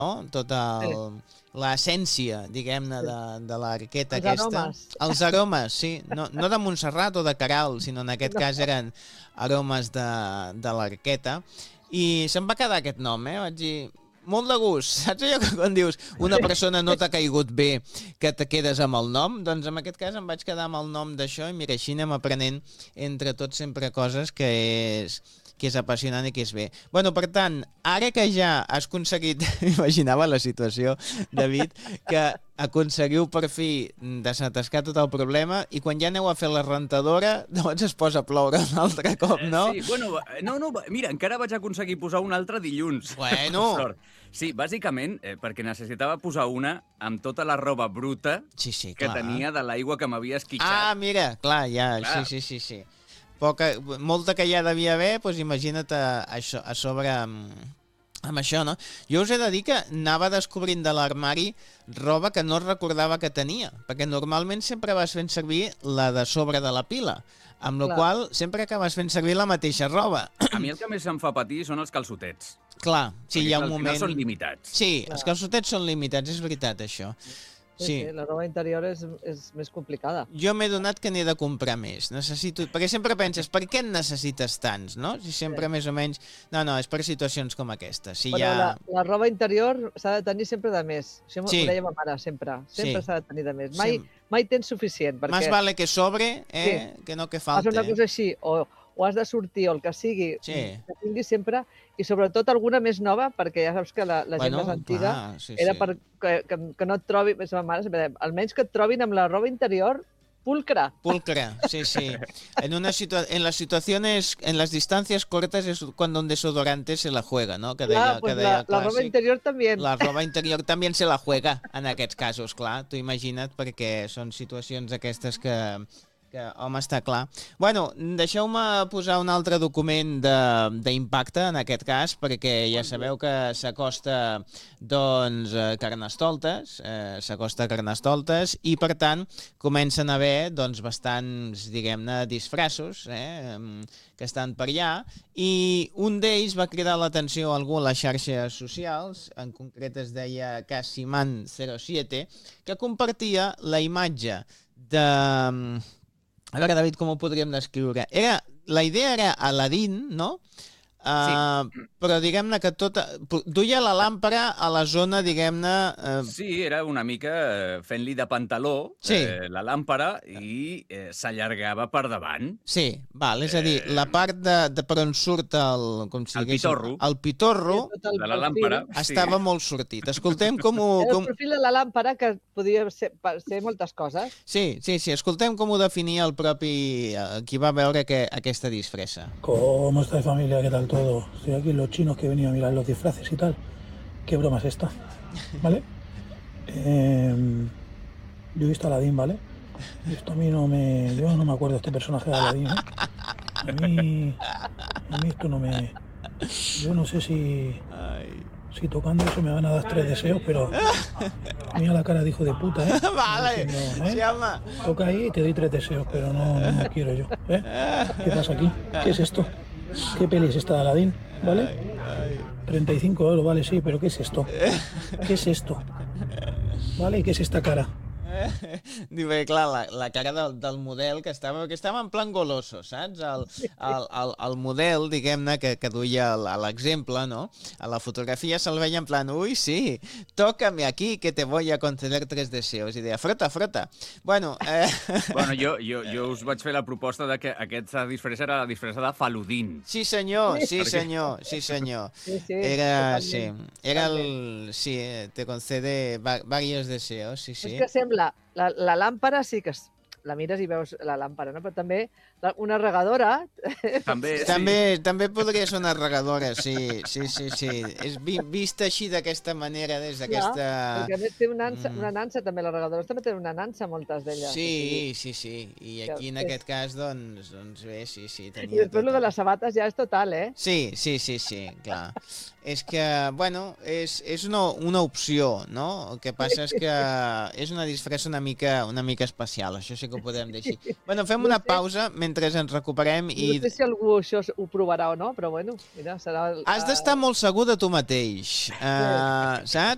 no? Tota l'essència, diguem-ne, de l'arqueta aquesta. Els aromes, sí. No de Montserrat o de Caral, sinó en aquest cas eren aromes de l'arqueta. I se'm va quedar aquest nom, vaig dir... Molt de gust, saps allò que quan dius una persona no t'ha caigut bé que te quedes amb el nom? Doncs en aquest cas em vaig quedar amb el nom d'això i mira, així anem aprenent entre tots sempre coses que és apassionant i que és bé. Bueno, per tant, ara que ja has aconseguit, imaginava la situació, David, que aconseguiu per fi desatascar tot el problema i quan ja aneu a fer la rentadora, doncs es posa a ploure un altre cop, no? Sí, bueno, no, mira, encara vaig aconseguir posar un altre dilluns. Bueno. Sí, bàsicament, perquè necessitava posar una amb tota la roba bruta que tenia de l'aigua que m'havia esquitxat. Ah, mira, clar, ja, sí. Molta que ja devia haver, doncs imagina't a sobre amb això, no? Jo us he de dir que anava descobrint de l'armari roba que no recordava que tenia, perquè normalment sempre vas fent servir la de sobre de la pila, amb la qual sempre acabes fent servir la mateixa roba. A mi el que més em fa patir són els calçotets. Clar, sí, hi ha un moment... Perquè són limitats. Sí, els calçotets són limitats, és veritat, això. Sí, la roba interior és més complicada. Jo m'he donat que n'he de comprar més. Necessito... Perquè sempre penses, per què en necessites tants, no? Si sempre més o menys... No, és per situacions com aquesta. Si la roba interior s'ha de tenir sempre de més. Això ho deia ma mare, sempre. Sempre s'ha de tenir de més. Mai tens suficient. Más vale que sobre, que no que falte. Fas una cosa així, o has de sortir, o el que sigui, que tingui sempre, i sobretot alguna més nova, perquè ja saps que la gent més antiga era que no et trobi, la mare sempre deia, almenys que et trobin amb la roba interior pulcra. Pulcra, sí. En las situaciones, en las distancias cortas es cuando un desodorante se la juega, ¿no? La roba interior també. La roba interior també se la juega, en aquests casos, clar. Tu imagina't, perquè són situacions aquestes que home, està clar. Bueno, deixeu-me posar un altre document d'impacte, en aquest cas, perquè ja sabeu que s'acosta, doncs, Carnestoltes, i, per tant, comencen a haver, doncs, bastants, diguem-ne, disfressos, que estan per allà, i un d'ells va cridar l'atenció a algú a les xarxes socials, en concret es deia Casiman07, que compartia la imatge de... A veure, David, com ho podríem descriure? La idea era Aladdin, no? Però diguem-ne que duia la làmpara a la zona, diguem-ne... Sí, era una mica fent-li de pantaló la làmpara i s'allargava per davant. Sí, val, és a dir, la part per on surt el pitorro de la làmpara estava molt sortit. Escoltem com ho... El profil de la làmpara, que podia ser moltes coses. Sí, escoltem com ho definia el propi qui va veure aquesta disfressa. ¿Cómo estáis, familia? ¿Qué tal todo? Estoy aquí los chinos que he venido a mirar los disfraces y tal. ¿Qué broma es esta? ¿Vale? Yo he visto a Aladdin, ¿vale? Y esto a mí no me... Yo no me acuerdo de este personaje de Aladdin, ¿eh? A mí esto no me... Yo no sé si tocando eso me van a dar 3 deseos, pero... Mira la cara de hijo de puta, ¿eh? Vale, se llama... Toca ahí y te doy 3 deseos, pero no quiero yo, ¿eh? ¿Qué pasa aquí? ¿Qué es esto? ¿Qué peli es esta de Aladdin? ¿Vale? 35 euros, vale, sí, pero ¿qué es esto? ¿Qué es esto? ¿Vale? ¿Y qué es esta cara? Diu, bé, clar, la cara del model que estava en plan goloso, saps? El model, diguem-ne, que duia l'exemple, no? A la fotografia se'l veia en plan, ui, sí, tócame aquí que te voy a conceder 3 deseos. I deia, frota. Bueno, jo us vaig fer la proposta de que aquesta disfressa era la disfressa de Faludín. Sí, senyor. Era el... Sí, te concede varios deseos, sí. És que sembla, la làmpara sí que la mires i veus la làmpara, no? Però també una regadora... També podria ser una regadora, sí. És vista així d'aquesta manera, des d'aquesta... Perquè a més té una nansa, també. Les regadores també tenen una nansa, moltes d'elles. Sí. I aquí, en aquest cas, doncs bé, sí. I després el de les sabates ja és total, eh? Sí, clar. És que, bueno, és una opció, no? El que passa és que és una disfressa una mica especial, això sí que ho podem dir així. Bueno, fem una pausa mentre ens recuperem i... No sé si algú això ho provarà o no, però bueno, mira, serà... Has d'estar molt segur de tu mateix, saps?